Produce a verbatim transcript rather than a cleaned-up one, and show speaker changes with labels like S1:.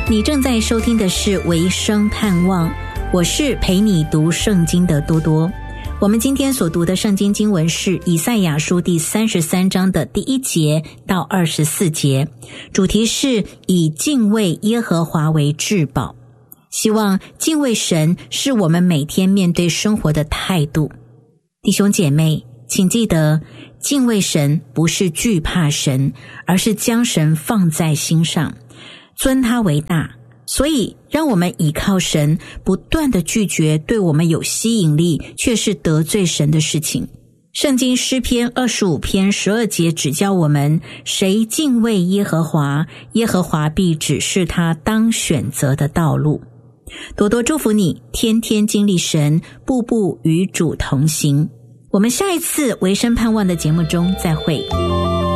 S1: 你正在收听的是维生盼望，我是陪你读圣经的多多。我们今天所读的圣经经文是以赛亚书第三十三章的第一节到二十四节，主题是以敬畏耶和华为至宝。希望敬畏神是我们每天面对生活的态度。弟兄姐妹，请记得，敬畏神不是惧怕神，而是将神放在心上，尊他为大。所以让我们倚靠神，不断地拒绝对我们有吸引力却是得罪神的事情。圣经诗篇二十五篇十二节指教我们，谁敬畏耶和华，耶和华必指示他当选择的道路。多多祝福你，天天经历神，步步与主同行。我们下一次维生盼望的节目中再会。